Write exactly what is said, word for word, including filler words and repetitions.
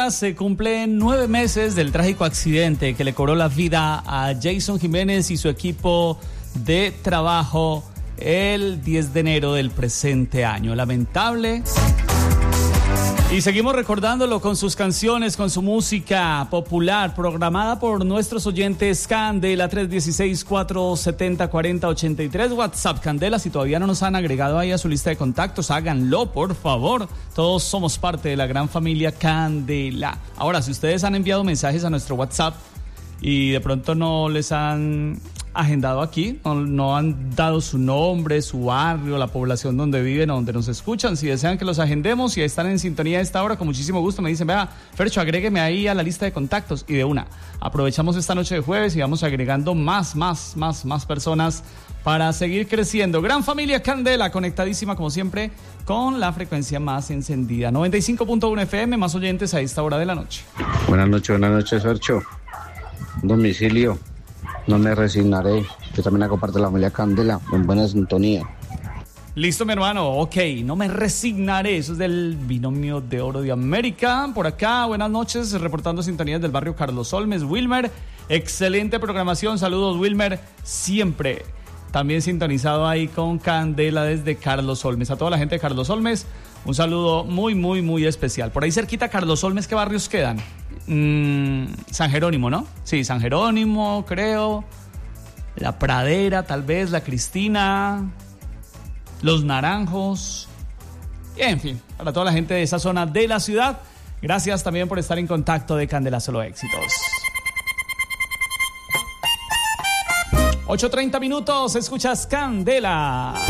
Se cumplen nueve meses del trágico accidente que le cobró la vida a Jason Jiménez y su equipo de trabajo el diez de enero del presente año. Lamentable. Y seguimos recordándolo con sus canciones, con su música popular, programada por nuestros oyentes. Candela tres uno seis, cuatro siete cero, cuatro cero ocho tres, WhatsApp Candela. Si todavía no nos han agregado ahí a su lista de contactos, háganlo, por favor. Todos somos parte de la gran familia Candela. Ahora, si ustedes han enviado mensajes a nuestro WhatsApp y de pronto no les han agendado aquí, no, no han dado su nombre, su barrio, la población donde viven o donde nos escuchan, si desean que los agendemos y están en sintonía a esta hora, con muchísimo gusto me dicen, vea, Fercho, agrégueme ahí a la lista de contactos, y de una, aprovechamos esta noche de jueves y vamos agregando más, más, más, más personas para seguir creciendo. Gran familia Candela, conectadísima como siempre con la frecuencia más encendida, noventa y cinco punto uno F M, más oyentes a esta hora de la noche. Buenas noches, buenas noches, Fercho. Domicilio, no me resignaré. Yo también hago parte de la familia Candela, en buena sintonía. Listo, mi hermano, ok, no me resignaré. Eso es del Binomio de Oro de América. Por acá, buenas noches, reportando sintonías del barrio Carlos Olmes. Wilmer, excelente programación, saludos Wilmer, siempre también sintonizado ahí con Candela desde Carlos Olmes. A toda la gente de Carlos Olmes, un saludo muy, muy, muy especial. Por ahí cerquita Carlos Olmes, ¿qué barrios quedan? Mm, San Jerónimo, ¿no? Sí, San Jerónimo, creo. La Pradera, tal vez, la Cristina, Los Naranjos. Y en fin, para toda la gente de esa zona de la ciudad, gracias también por estar en contacto de Candela Solo Éxitos. ocho treinta minutos, escuchas Candela.